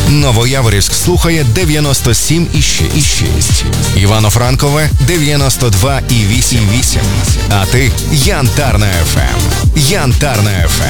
Новояворівськ слухає 97,6. Івано-Франкове 92,8. А ти Янтарна ФМ. Янтарна ФМ.